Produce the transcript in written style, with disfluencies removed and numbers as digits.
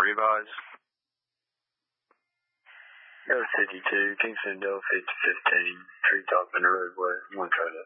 Revise. Delta 52, Kingston Delta 15, treetop in the roadway, 1 code